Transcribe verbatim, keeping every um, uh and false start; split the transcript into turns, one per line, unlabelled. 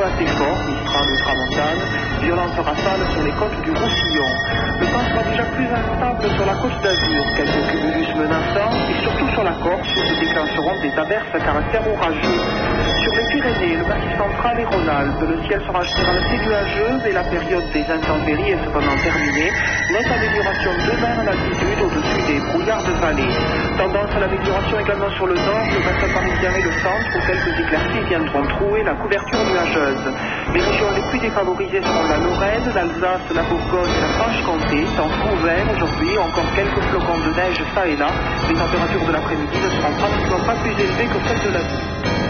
assez fort, Mistral ou Tramontane, violence rafale sur les côtes du Roussillon. Le temps sera déjà plus instable sur la côte d'Azur, quelques cumulus menaçants, et surtout sur la Corse où se déclencheront des averses à caractère orageux. Sur les Pyrénées, le Massif central et Rhône-Alpes, le ciel sera généralement assez nuageux, et la période des intempéries est cependant terminée. Nette amélioration demain en altitude au-dessus des brouillards de vallée. Tendance à l'amélioration également sur le nord, le bassin parisien et le centre, où quelques éclaircies viendront trouer la couverture nuageuse. Les régions les plus défavorisées seront la Lorraine, l'Alsace, la Bourgogne et la Franche-Comté. Temps couvert aujourd'hui, encore quelques flocons de neige ça et là. Les températures de l'après-midi ne seront pratiquement pas plus élevées que celles de la nuit.